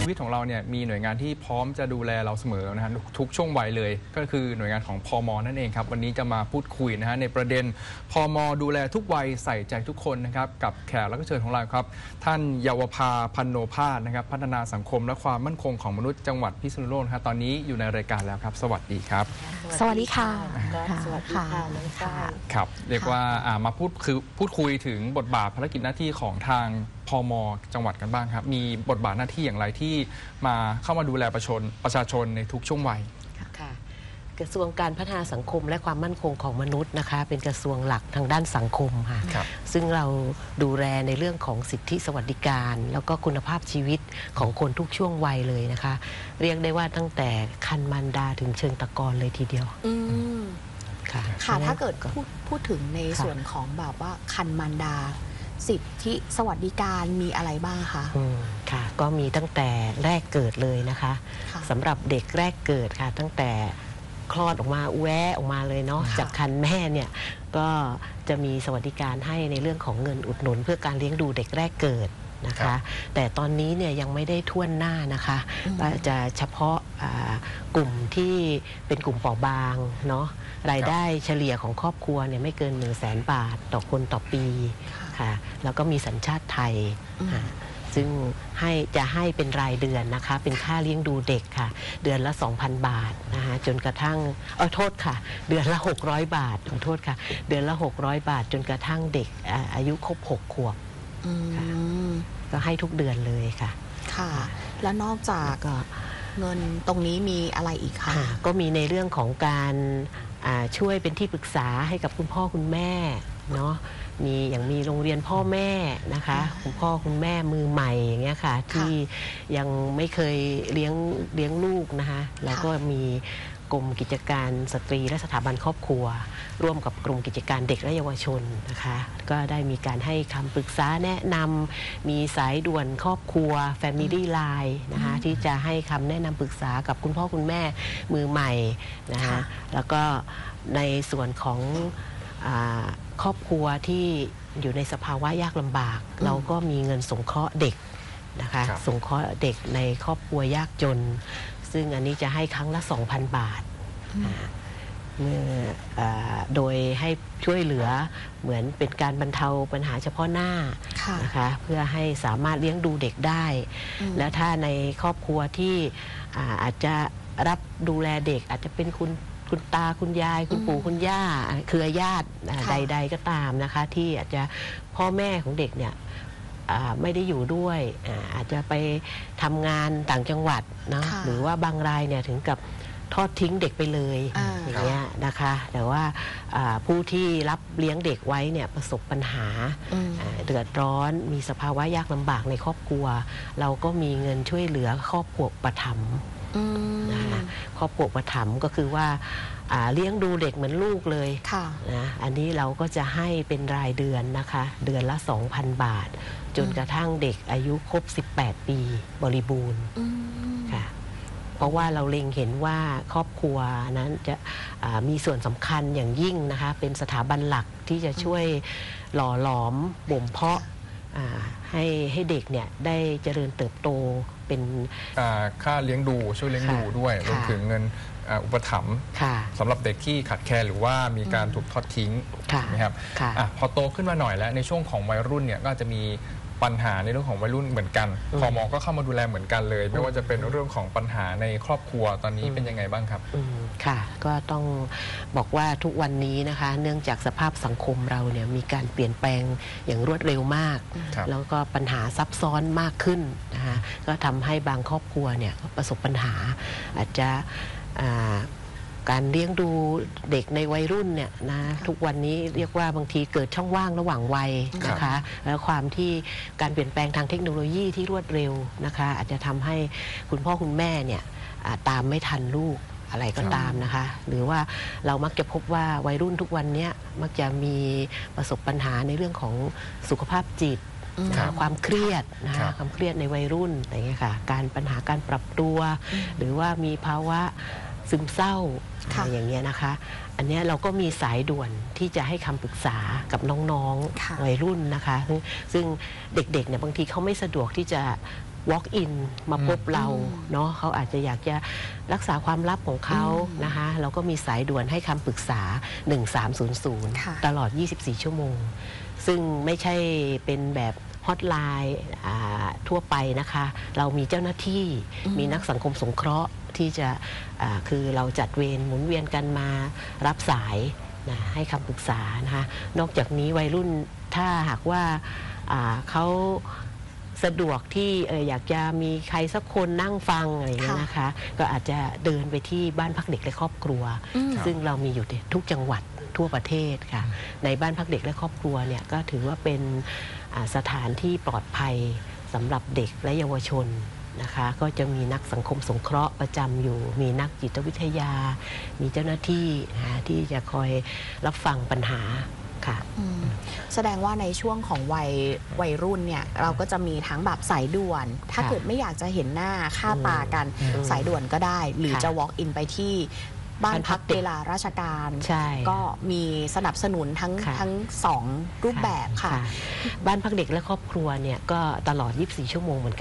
วิตของเราเนี่ยมีหน่วยงานที่พร้อมจะดูแลเราเสมอนะฮะทุกช่วงวัยเลยก็คือหน่วยงานของพม.นั่นเองครับวันนี้จะมาพูดคุยนะฮะในประเด็นพม.ดูแลทุกวัยใส่ใจทุกคนนะครับกับแขกรับเชิญของเราครับท่านเยาวภาพันโนภาสนะครับพัฒนาสังคมและความมั่นคงของมนุษย์จังหวัดพิษณุโลกครับตอนนี้อยู่ในรายการแล้วครับสวัสดีครับสวัสดีค่ะสวัสดีค่ะน้องฝ้ายครับเรียกว่ามาพูดคุยถึงบทบาทภารกิจหน้าที่ของทางพม.จังหวัดกันบ้างครับมีบทบาทหน้าที่อย่างไรที่เข้ามาดูแลประชาชนในทุกช่วงวัยค่ะกระทรวงการพัฒนาสังคมและความมั่นคงของมนุษย์นะคะเป็นกระทรวงหลักทางด้านสังคมค่ะซึ่งเราดูแลในเรื่องของสิทธิสวัสดิการแล้วก็คุณภาพชีวิตของคนทุกช่วงวัยเลยนะคะเรียกได้ว่าตั้งแต่ครรภ์มารดาถึงเชิงตะกอนเลยทีเดียวค่ะถ้าเกิดพูดถึงในส่วนของแบบว่าครรภ์มารดาสิทธิสวัสดิการมีอะไรบ้างคะค่ะก็มีตั้งแต่แรกเกิดเลยนะคะสำหรับเด็กแรกเกิดค่ะตั้งแต่คลอดออกมาแวะออกมาเลยเนาะจากครรภ์แม่เนี่ยก็จะมีสวัสดิการให้ในเรื่องของเงินอุดหนุนเพื่อการเลี้ยงดูเด็กแรกเกิดนะคะแต่ตอนนี้เนี่ยยังไม่ได้ทั่วหน้านะคะจะเฉพาะกลุ่มที่เป็นกลุ่มเปราะบางเนาะรายได้เฉลี่ยของครอบครัวเนี่ยไม่เกิน 100,000 บาทต่อคนต่อปีค่ะแล้วก็มีสัญชาติไทยซึ่งจะให้เป็นรายเดือนนะคะเป็นค่าเลี้ยงดูเด็กค่ะเดือนละ 2,000 บาทนะคะจนกระทั่งโทษค่ะเดือนละ600 บาทขอโทษค่ะเดือนละ600 บาทจนกระทั่งเด็กอายุครบ6 ขวบก็ให้ทุกเดือนเลยค่ะค่ะแล้วนอกจากเงินตรงนี้มีอะไรอีกคะก็มีในเรื่องของการช่วยเป็นที่ปรึกษาให้กับคุณพ่อคุณแม่เนาะมีโรงเรียนพ่อแม่นะคะคุณพ่อคุณแม่มือใหม่อย่างเงี้ยค่ะที่ยังไม่เคยเลี้ยงลูกนะคะแล้วก็มีกรมกิจการสตรีและสถาบันครอบครัวร่วมกับกรมกิจการเด็กและเยาวชนนะคะก็ได้มีการให้คำปรึกษาแนะนำมีสายด่วนครอบครัว Family Line นะคะที่จะให้คำแนะนำปรึกษากับคุณพ่อคุณแม่มือใหม่นะคะแล้วก็ในส่วนของครอบครัวที่อยู่ในสภาวะยากลำบากเราก็มีเงินสงเคราะห์เด็กนะคะสงเคราะห์เด็กในครอบครัวยากจนซึ่งอันนี้จะให้ครั้งละ 2,000 บาทโดยให้ช่วยเหลือเหมือนเป็นการบรรเทาปัญหาเฉพาะหน้านะคะเพื่อให้สามารถเลี้ยงดูเด็กได้และถ้าในครอบครัวที่อาจจะรับดูแลเด็กอาจจะเป็นคุณตาคุณยายคุณปู่คุณย่าเครือญาติใดๆก็ตามนะคะที่อาจจะพ่อแม่ของเด็กเนี่ยไม่ได้อยู่ด้วยอาจจะไปทำงานต่างจังหวัดนะหรือว่าบางรายเนี่ยถึงกับทอดทิ้งเด็กไปเลยอย่างเงี้ยนะคะแต่ว่าผู้ที่รับเลี้ยงเด็กไว้เนี่ยประสบปัญหาเดือดร้อนมีสภาวะยากลำบากในครอบครัวเราก็มีเงินช่วยเหลือครอบครัวอุปถัมภ์นะคะครอบครัวอุปถัมภ์ก็คือว่าเลี้ยงดูเด็กเหมือนลูกเลยนะอันนี้เราก็จะให้เป็นรายเดือนนะคะเดือนละ 2,000 บาทจนกระทั่งเด็กอายุครบ 18 ปีบริบูรณ์ค่ะเพราะว่าเราเล็งเห็นว่าครอบครัวนั้นจะมีส่วนสำคัญอย่างยิ่งนะคะเป็นสถาบันหลักที่จะช่วยหล่อหลอมบ่มเพาะให้เด็กเนี่ยได้เจริญเติบโตเป็นค่าเลี้ยงดูช่วยเลี้ยงดูด้วยรวมถึงเงินอุปถัมภ์สำหรับเด็กที่ขาดแคลนหรือว่ามีการถูกทอดทิ้งนะครับพอโตขึ้นมาหน่อยแล้วในช่วงของวัยรุ่นเนี่ยก็จะมีปัญหาในเรื่องของวัยรุ่นเหมือนกันพม.ก็เข้ามาดูแลเหมือนกันเลยไม่ว่าจะเป็นเรื่องของปัญหาในครอบครัวตอนนี้เป็นยังไงบ้างครับค่ะก็ต้องบอกว่าทุกวันนี้นะคะเนื่องจากสภาพสังคมเราเนี่ยมีการเปลี่ยนแปลงอย่างรวดเร็วมากแล้วก็ปัญหาซับซ้อนมากขึ้นนะคะก็ทำให้บางครอบครัวเนี่ยประสบปัญหาอาจจะการเลี้ยงดูเด็กในวัยรุ่นเนี่ยนะทุกวันนี้เรียกว่าบางทีเกิดช่องว่างระหว่างวัยนะคะแล้วความที่การเปลี่ยนแปลงทางเทคโนโลยีที่รวดเร็วนะคะอาจจะทำให้คุณพ่อคุณแม่เนี่ยตามไม่ทันลูกอะไรก็ตามนะคะหรือว่าเรามักจะพบว่าวัยรุ่นทุกวันนี้มักจะมีประสบปัญหาในเรื่องของสุขภาพจิตความเครียดนะคะความเครียดในวัยรุ่นอะไรเงี้ยค่ะปัญหาการปรับตัวหรือว่ามีภาวะซึมเศร้าอย่างเงี้ยนะคะอันนี้เราก็มีสายด่วนที่จะให้คำปรึกษากับน้องๆวัยรุ่นนะคะซึ่งเด็กๆเนี่ยบางทีเขาไม่สะดวกที่จะ walk in มาพบเราเนาะเขาอาจจะอยากจะรักษาความลับของเขานะคะเราก็มีสายด่วนให้คำปรึกษา 1300 ตลอด 24 ชั่วโมง ซึ่งไม่ใช่เป็นแบบฮอตไลน์ทั่วไปนะคะ เรามีเจ้าหน้าที่มีนักสังคมสงเคราะห์ที่จะคือเราจัดเวรหมุนเวียนกันมารับสายนะให้คำปรึกษานะคะนอกจากนี้วัยรุ่นถ้าหากว่าเขาสะดวกที่อยากจะมีใครสักคนนั่งฟังอะไรอย่างเงี้ยนะคะก็อาจจะเดินไปที่บ้านพักเด็กและครอบครัวซึ่งเรามีอยู่ทุกจังหวัดทั่วประเทศค่ะในบ้านพักเด็กและครอบครัวเนี่ยก็ถือว่าเป็นสถานที่ปลอดภัยสำหรับเด็กและเยาวชนนะคะก็จะมีนักสังคมสงเคราะห์ประจำอยู่มีนักจิตวิทยามีเจ้าหน้าที่ที่จะคอยรับฟังปัญหาค่ะแสดงว่าในช่วงของวัยรุ่นเนี่ยเราก็จะมีทั้งแบบสายด่วนถ้าเกิดไม่อยากจะเห็นหน้าค่าตากันสายด่วนก็ได้หรือจะ walk in ไปที่บ้านพักเวลาราชการก็มีสนับสนุนทั้ง2รูปแบบค่ะบ้านพักเด็กและครอบครัวเนี่ยก็ตลอด 24 ชั่วโมงเหมือนกัน